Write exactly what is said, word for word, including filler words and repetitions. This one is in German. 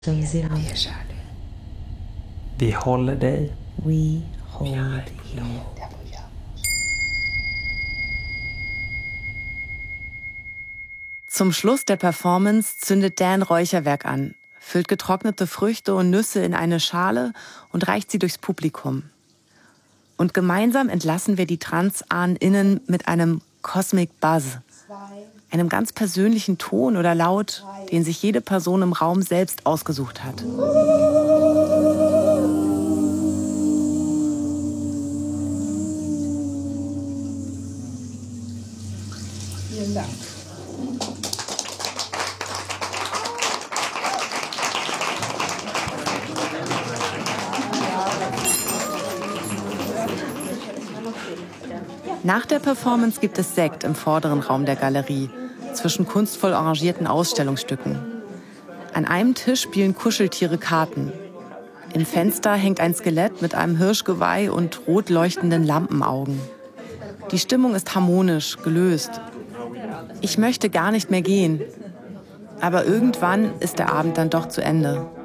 Zone zero. Vi håller dig. We hold you. Zum Schluss der Performance zündet Dan Räucherwerk an, füllt getrocknete Früchte und Nüsse in eine Schale und reicht sie durchs Publikum. Und gemeinsam entlassen wir die TransahnerInnen mit einem Cosmic Buzz, einem ganz persönlichen Ton oder Laut, den sich jede Person im Raum selbst ausgesucht hat. Vielen Dank. Nach der Performance gibt es Sekt im vorderen Raum der Galerie, zwischen kunstvoll arrangierten Ausstellungsstücken. An einem Tisch spielen Kuscheltiere Karten. Im Fenster hängt ein Skelett mit einem Hirschgeweih und rot leuchtenden Lampenaugen. Die Stimmung ist harmonisch, gelöst. Ich möchte gar nicht mehr gehen. Aber irgendwann ist der Abend dann doch zu Ende.